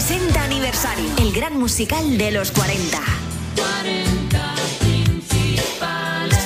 60 aniversario. El gran musical de los 40. 40 principales.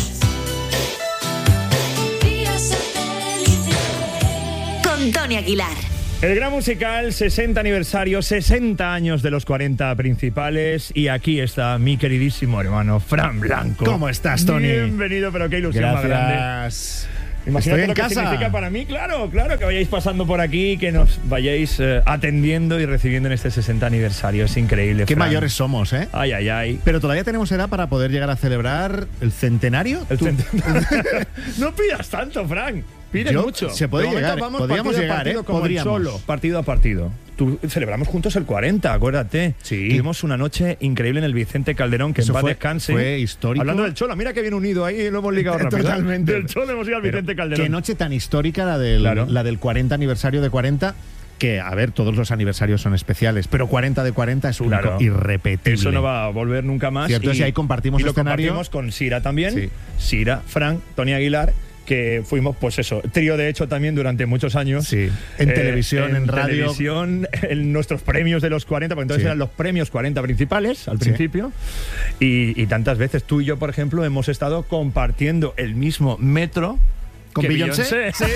Vía satélite. Con Tony Aguilar. El gran musical, 60 aniversario, 60 años de los 40 principales. Y aquí está mi queridísimo hermano Fran Blanco. ¿Cómo estás, Tony? Bienvenido, pero qué ilusión más grande. Gracias. Imagínate Estoy lo en que casa. significa para mí, claro, que vayáis pasando por aquí, que nos vayáis atendiendo y recibiendo en este 60 aniversario. Es increíble, Qué Fran. mayores somos, ¿eh? Ay, ay, ay. Pero todavía tenemos edad para poder llegar a celebrar el centenario. No pidas tanto, Fran. Pides Yo- mucho. se puede De momento llegar, vamos podríamos partido a llegar, partido, ¿eh? como el Podríamos. Cholo, partido a partido. Celebramos juntos el 40, acuérdate. Sí. Tuvimos una noche increíble en el Vicente Calderón, que Eso en paz fue- descanse. fue histórico. Hablando del Cholo, mira que bien unido ahí, lo hemos ligado rápido. Totalmente. Del Cholo hemos ido al Pero Vicente Calderón. Qué noche tan histórica la Claro. del 40 aniversario de 40. Que, a ver, todos los aniversarios son especiales, pero 40 de 40 es único, Claro. irrepetible. Eso no va a volver nunca más. Cierto es, y ahí compartimos y lo escenario. compartimos con Sira también. Sí. Sira, Fran, Tony Aguilar, que fuimos, pues eso, trío de hecho también durante muchos años. Sí. En televisión, en radio. televisión, en nuestros premios de los 40, porque entonces Sí. eran los premios 40 principales al Sí. principio. Y tantas veces tú y yo, por ejemplo, hemos estado compartiendo el mismo metro. ¿Con que Beyoncé? Sí.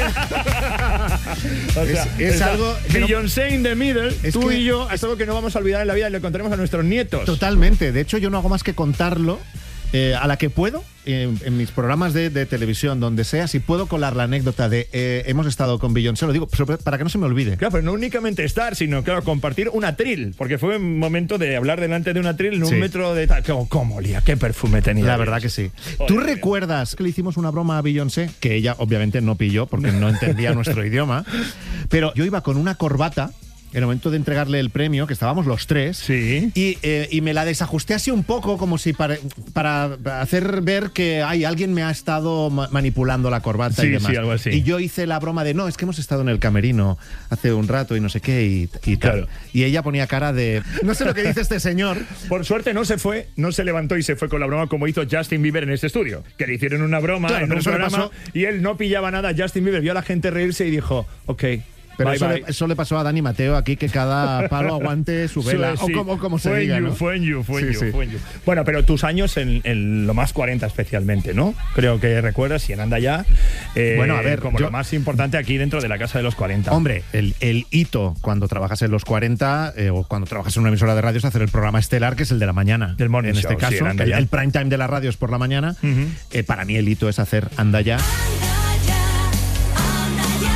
O sea, Es algo que no- Beyoncé in the middle, Es tú que- y yo, es algo que no vamos a olvidar en la vida y le contaremos a nuestros nietos. Totalmente. De hecho, yo no hago más que contarlo a la que puedo, en mis programas de televisión, donde sea, si puedo colar la anécdota de hemos estado con Beyoncé, lo digo para que no se me olvide. Claro, pero no únicamente estar, sino, claro, compartir un atril, porque fue un momento de hablar delante de un atril en un Sí. metro de tal. ¿Cómo olía? ¿Qué perfume tenía? La verdad que sí. ¿Tú Joder. recuerdas que le hicimos una broma a Beyoncé? Que ella obviamente no pilló porque no entendía nuestro idioma. Pero yo iba con una corbata en el momento de entregarle el premio, que estábamos los tres. Sí. Y me la desajusté así un poco, como si para hacer ver que alguien me ha estado manipulando la corbata y Sí, demás. sí, algo así. Y yo hice la broma de, no, es que hemos estado en el camerino hace un rato y no sé qué y tal. Claro. Y ella ponía cara de, no sé lo que dice este señor. Por suerte no se fue, no se levantó y se fue con la broma como hizo Justin Bieber en este estudio. Que le hicieron una broma Claro, en pero un eso le programa pasó. y él no pillaba nada. Justin Bieber vio a la gente reírse y dijo, ok, Pero bye, eso, bye. eso le pasó a Dani Mateo aquí, que cada palo aguante su vela. Sí. O como se Fue diga, en you, ¿no? fue en you. Sí. Bueno, pero tus años en lo más 40 especialmente, ¿no? Creo que recuerdas, y en Anda Ya, Bueno, a ver, como yo- lo más importante aquí dentro de la casa de los 40. Hombre, el hito cuando trabajas en los 40 o cuando trabajas en una emisora de radio es hacer el programa estelar, que es el de la mañana. Del morning en este show, sí, caso, el Anda Ya. el prime time de la radio es por la mañana. Ujú. Para mí el hito es hacer Anda Ya. Anda ya.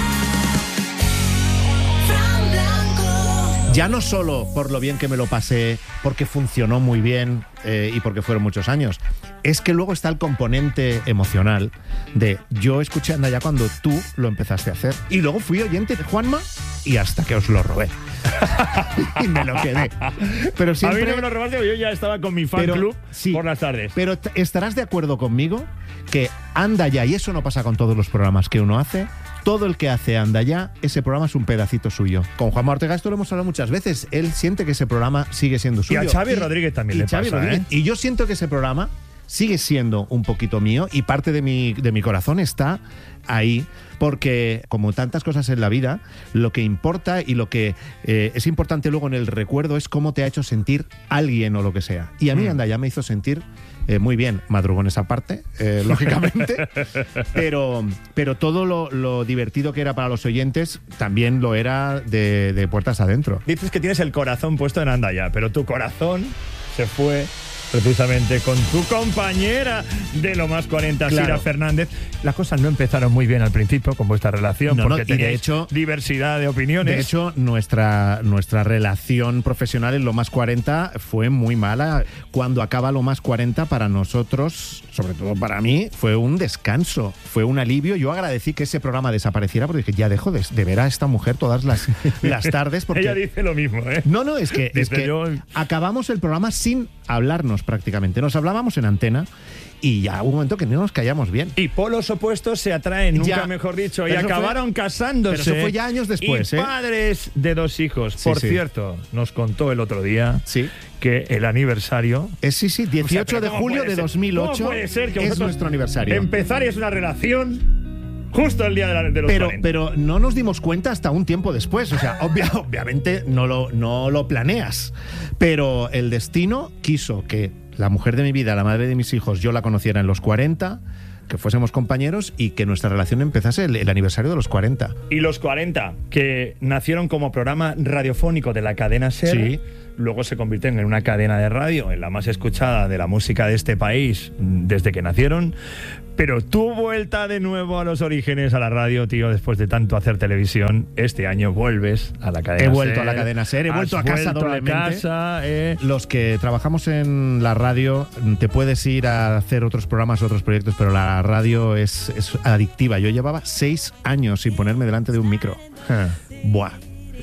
Fran Blanco. Ya no solo por lo bien que me lo pasé, porque funcionó muy bien y porque fueron muchos años, es que luego está el componente emocional de yo escuché Anda Ya cuando tú lo empezaste a hacer. Y luego fui oyente de Juanma y hasta que os lo robé. Y me lo quedé. Pero A siempre... mí no me lo robaste, yo ya estaba con mi fan Pero, club sí, por las tardes. Pero estarás de acuerdo conmigo que Anda Ya, y eso no pasa con todos los programas que uno hace, todo el que hace Anda Ya, ese programa es un pedacito suyo. Con Juanma Ortega esto lo hemos hablado muchas veces. Él siente que ese programa sigue siendo suyo. a Xavi Rodríguez también le Xavi pasa, Rodríguez. ¿eh? Y yo siento que ese programa sigue siendo un poquito mío y parte de mi corazón está ahí, porque como tantas cosas en la vida, lo que importa y lo que es importante luego en el recuerdo es cómo te ha hecho sentir alguien o lo que sea. Y a mí Anda Ya me hizo sentir muy bien, madrugón esa parte, lógicamente, pero todo lo divertido que era para los oyentes también lo era de puertas adentro. Dices que tienes el corazón puesto en Anda Ya, pero tu corazón se fue precisamente con tu compañera de lo más 40, Claro. Sira Fernández. Las cosas no empezaron muy bien al principio con vuestra relación, No, no, porque y de tenéis hecho- diversidad de opiniones. De hecho, nuestra relación profesional en Lo Más 40 fue muy mala. Cuando acaba Lo Más 40, para nosotros, sobre todo para mí, fue un descanso, fue un alivio. Yo agradecí que ese programa desapareciera porque dije, ya dejo de ver a esta mujer todas las tardes. Porque Ella dice lo mismo, ¿eh? No, es que Dice, yo- acabamos el programa sin hablarnos prácticamente. Nos hablábamos en antena y ya hubo un momento que no nos callamos bien. Y polos opuestos se atraen, nunca Ya. mejor dicho, y Pero eso acabaron casándose. pero eso fue ya años después, y ¿eh? padres de 2 hijos. Sí, Por sí. cierto, nos contó el otro día Sí. que el aniversario... Sí, 18 pero de ¿cómo julio puede de ser? 2008 ¿Cómo puede ser que es vosotros nuestro aniversario. Empezar es una relación Justo el día de los 40. Pero no nos dimos cuenta hasta un tiempo después. O sea, obviamente no lo planeas. Pero el destino quiso que la mujer de mi vida, la madre de mis hijos, yo la conociera en los 40, que fuésemos compañeros y que nuestra relación empezase el aniversario de los 40. Y los 40, que nacieron como programa radiofónico de la cadena SER, Sí. luego se convirtieron en una cadena de radio, en la más escuchada de la música de este país desde que nacieron. Pero tu vuelta de nuevo a los orígenes, a la radio, tío, después de tanto hacer televisión, este año vuelves a la cadena He vuelto SER. a la cadena SER, he Has vuelto a casa vuelto doblemente. a casa, Los que trabajamos en la radio, te puedes ir a hacer otros programas, otros proyectos, pero la radio es adictiva. Yo llevaba 6 años sin ponerme delante de un micro. Buah.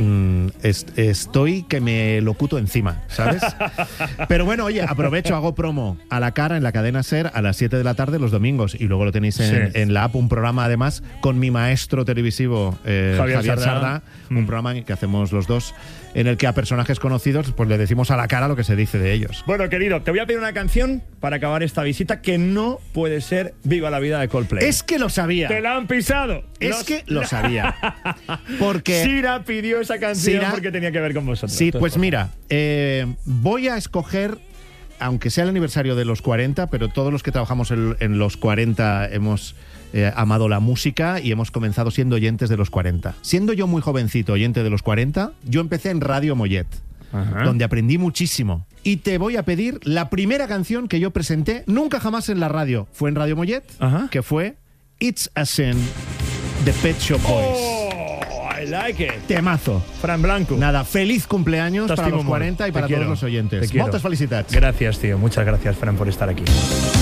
Estoy que me locuto encima, ¿sabes? Pero bueno, oye, aprovecho, hago promo a la cara en la cadena SER a las 7 de la tarde los domingos y luego lo tenéis en la app, un programa además con mi maestro televisivo Javier Sardá, un programa que hacemos los dos en el que a personajes conocidos pues le decimos a la cara lo que se dice de ellos. Bueno, querido, te voy a pedir una canción para acabar esta visita que no puede ser Viva la Vida de Coldplay. Es que lo sabía. ¡Te la han pisado! Que lo sabía. Porque Sira pidió esa canción Sira, porque tenía que ver con vosotros. sí, Entonces, pues mira, voy a escoger, aunque sea el aniversario de los 40, pero todos los que trabajamos en los 40 hemos amado la música y hemos comenzado siendo oyentes de los 40. Siendo yo muy jovencito oyente de los 40, yo empecé en Radio Mollet, donde aprendí muchísimo. Y te voy a pedir la primera canción que yo presenté, nunca jamás en la radio, fue en Radio Mollet, que fue It's a Sin de Pet Shop Boys. Oh, I like it. Temazo. Fran Blanco. Nada, feliz cumpleaños para T'estimo los 40 y molt. para Te todos quiero. los oyentes. Te quiero. Moltes felicitats. Gracias, tío. Muchas gracias, Fran, por estar aquí.